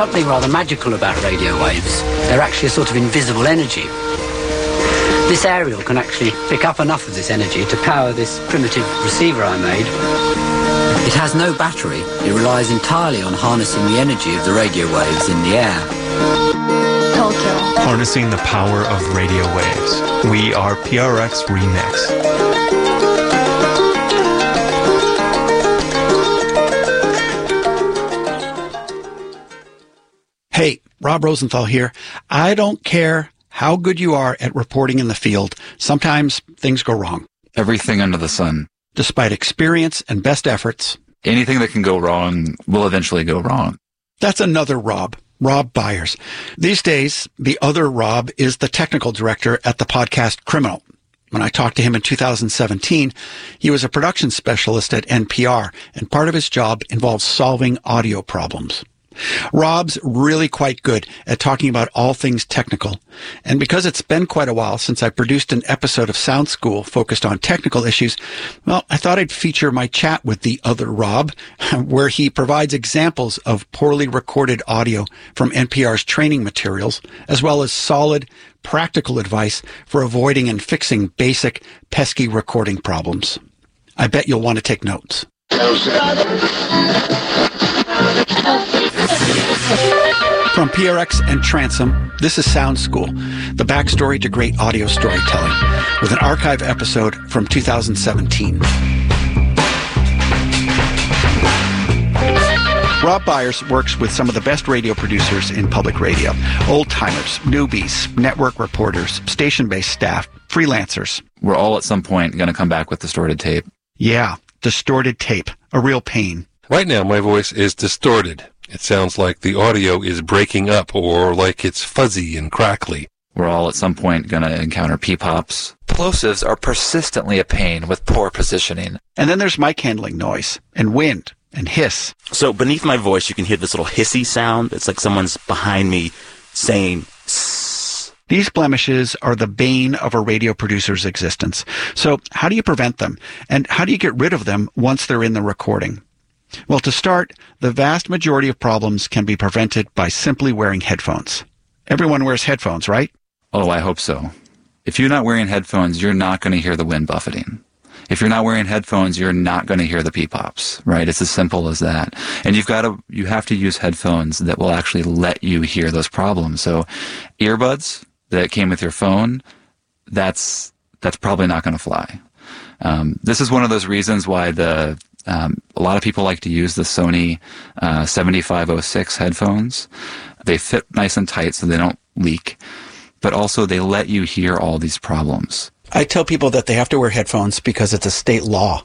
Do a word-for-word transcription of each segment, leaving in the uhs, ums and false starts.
something rather magical about radio waves. They're actually a sort of invisible energy. This aerial can actually pick up enough of this energy to power this primitive receiver I made. It has no battery. It relies entirely on harnessing the energy of the radio waves in the air. Tokyo. Harnessing the power of radio waves. We are P R X Remix. Hey, Rob Rosenthal here. I don't care how good you are at reporting in the field. Sometimes things go wrong. Everything under the sun. Despite experience and best efforts, anything that can go wrong will eventually go wrong. That's another Rob, Rob Byers. These days, the other Rob is the technical director at the podcast Criminal. When I talked to him in two thousand seventeen, he was a production specialist at N P R, and part of his job involves solving audio problems. Rob's really quite good at talking about all things technical. And because it's been quite a while since I produced an episode of Sound School focused on technical issues, well, I thought I'd feature my chat with the other Rob, where he provides examples of poorly recorded audio from N P R's training materials, as well as solid, practical advice for avoiding and fixing basic, pesky recording problems. I bet you'll want to take notes. From P R X and Transom, this is Sound School, the backstory to great audio storytelling, with an archive episode from two thousand seventeen. Rob Byers works with some of the best radio producers in public radio. Old-timers, newbies, network reporters, station-based staff, freelancers. We're all at some point going to come back with distorted tape. Yeah, distorted tape. A real pain. Right now, my voice is distorted. It sounds like the audio is breaking up or like it's fuzzy and crackly. We're all at some point going to encounter P-pops. Plosives are persistently a pain with poor positioning. And then there's mic handling noise and wind and hiss. So beneath my voice, you can hear this little hissy sound. It's like someone's behind me saying sss. These blemishes are the bane of a radio producer's existence. So how do you prevent them? And how do you get rid of them once they're in the recording? Well, to start, the vast majority of problems can be prevented by simply wearing headphones. Everyone wears headphones, right? Oh, I hope so. If you're not wearing headphones, you're not going to hear the wind buffeting. If you're not wearing headphones, you're not going to hear the P-pops, right? It's as simple as that. And you've got to, you have to use headphones that will actually let you hear those problems. So earbuds that came with your phone, that's, that's probably not going to fly. Um, this is one of those reasons why the, Um, a lot of people like to use the Sony uh, seventy-five oh six headphones. They fit nice and tight so they don't leak, but also they let you hear all these problems. I tell people that they have to wear headphones because it's a state law.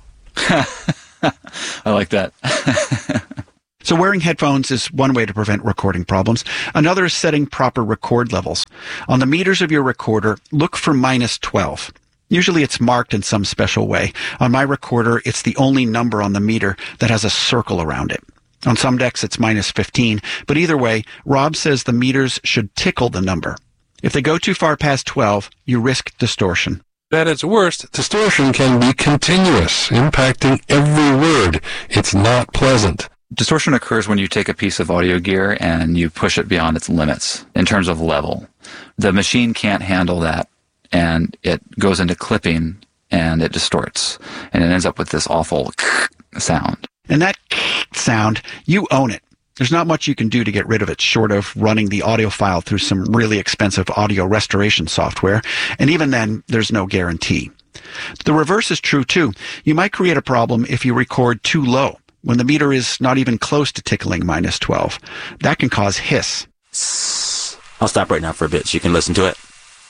I like that. So wearing headphones is one way to prevent recording problems. Another is setting proper record levels. On the meters of your recorder, look for minus twelve. Usually it's marked in some special way. On my recorder, it's the only number on the meter that has a circle around it. On some decks, it's minus fifteen. But either way, Rob says the meters should tickle the number. If they go too far past twelve, you risk distortion. At its worst, distortion can be continuous, impacting every word. It's not pleasant. Distortion occurs when you take a piece of audio gear and you push it beyond its limits in terms of level. The machine can't handle that, and it goes into clipping, and it distorts, and it ends up with this awful sound. And that sound, you own it. There's not much you can do to get rid of it, short of running the audio file through some really expensive audio restoration software, and even then, there's no guarantee. The reverse is true, too. You might create a problem if you record too low, when the meter is not even close to tickling minus twelve. That can cause hiss. I'll stop right now for a bit so you can listen to it.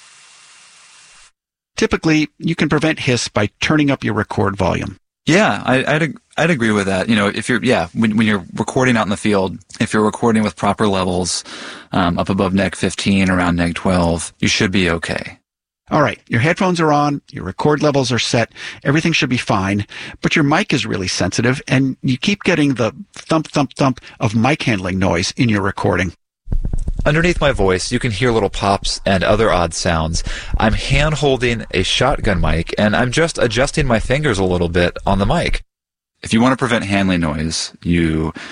Typically, you can prevent hiss by turning up your record volume. Yeah, I, I'd I'd agree with that. You know, if you're yeah, when when you're recording out in the field, if you're recording with proper levels, um, up above neg fifteen, around neg twelve, you should be okay. All right, your headphones are on, your record levels are set, everything should be fine, but your mic is really sensitive, and you keep getting the thump, thump, thump of mic handling noise in your recording. Underneath my voice, you can hear little pops and other odd sounds. I'm hand-holding a shotgun mic, and I'm just adjusting my fingers a little bit on the mic. If you want to prevent handling noise, you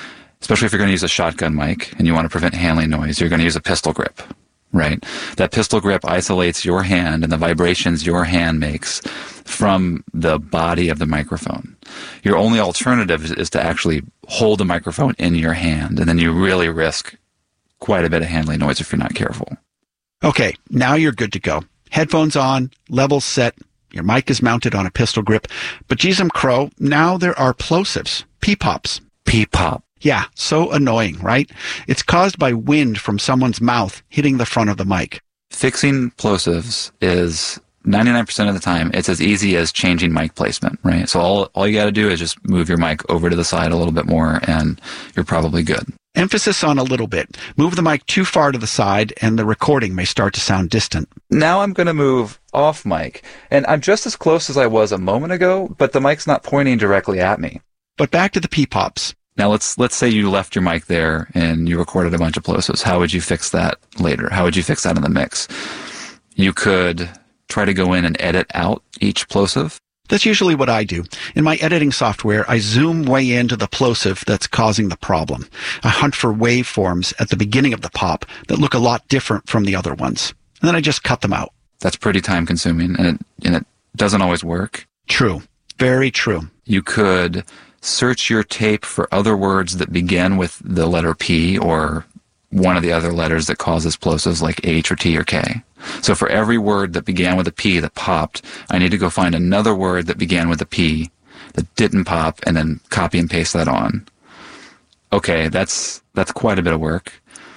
especially if you're going to use a shotgun mic and you want to prevent handling noise, you're going to use a pistol grip, right? That pistol grip isolates your hand and the vibrations your hand makes from the body of the microphone. Your only alternative is, is to actually hold the microphone in your hand, and then you really risk quite a bit of handling noise if you're not careful. Okay, now you're good to go. Headphones on, levels set, your mic is mounted on a pistol grip. But geez, I'm crow, now there are plosives, P-pops. P-pop. Yeah, so annoying, right? It's caused by wind from someone's mouth hitting the front of the mic. Fixing plosives is ninety-nine percent of the time, it's as easy as changing mic placement, right? So all, all you got to do is just move your mic over to the side a little bit more, and you're probably good. Emphasis on a little bit. Move the mic too far to the side, and the recording may start to sound distant. Now I'm going to move off mic, and I'm just as close as I was a moment ago, but the mic's not pointing directly at me. But back to the P-pops. Now let's let's say you left your mic there and you recorded a bunch of plosives. How would you fix that later? How would you fix that in the mix? You could try to go in and edit out each plosive. That's usually what I do. In my editing software, I zoom way into the plosive that's causing the problem. I hunt for waveforms at the beginning of the pop that look a lot different from the other ones. And then I just cut them out. That's pretty time consuming, and it, and it doesn't always work. True. Very true. You could search your tape for other words that begin with the letter P or one of the other letters that causes plosives like H or T or K. So for every word that began with a P that popped, I need to go find another word that began with a P that didn't pop and then copy and paste that on. Okay, that's that's quite a bit of work.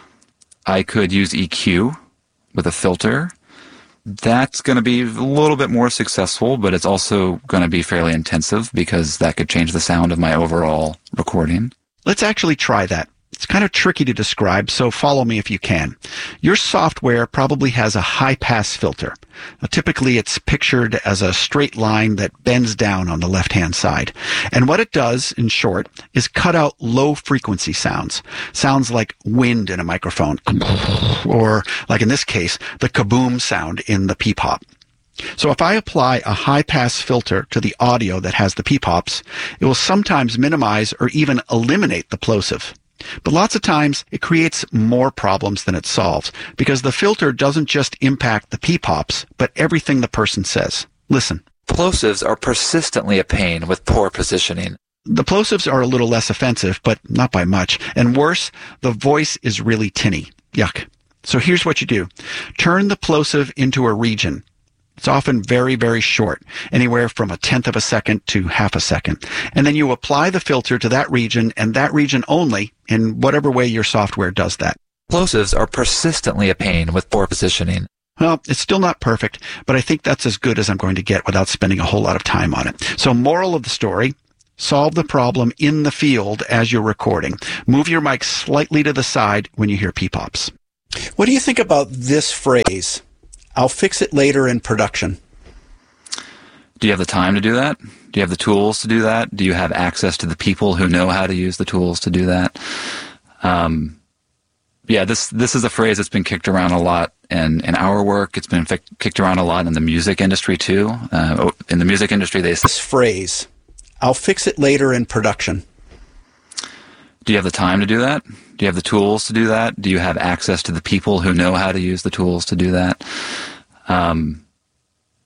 I could use E Q with a filter. That's going to be a little bit more successful, but it's also going to be fairly intensive because that could change the sound of my overall recording. Let's actually try that. It's kind of tricky to describe, so follow me if you can. Your software probably has a high-pass filter. Now, typically, it's pictured as a straight line that bends down on the left-hand side. And what it does, in short, is cut out low-frequency sounds. Sounds like wind in a microphone, or, like in this case, the kaboom sound in the P-pop. So if I apply a high-pass filter to the audio that has the P-pops, it will sometimes minimize or even eliminate the plosive. But lots of times, it creates more problems than it solves, because the filter doesn't just impact the P-pops, but everything the person says. Listen. Plosives are persistently a pain with poor positioning. The plosives are a little less offensive, but not by much. And worse, the voice is really tinny. Yuck. So here's what you do. Turn the plosive into a region. It's often very, very short, anywhere from a tenth of a second to half a second. And then you apply the filter to that region and that region only in whatever way your software does that. Plosives are persistently a pain with poor positioning. Well, it's still not perfect, but I think that's as good as I'm going to get without spending a whole lot of time on it. So moral of the story, solve the problem in the field as you're recording. Move your mic slightly to the side when you hear P-pops. What do you think about this phrase? I'll fix it later in production. Do you have the time to do that? Do you have the tools to do that? Do you have access to the people who know how to use the tools to do that? Um, yeah, this this is a phrase that's been kicked around a lot in, in our work. It's been fi- kicked around a lot in the music industry, too. Uh, in the music industry, they say this phrase, I'll fix it later in production. Do you have the time to do that? Do you have the tools to do that? Do you have access to the people who know how to use the tools to do that? Um,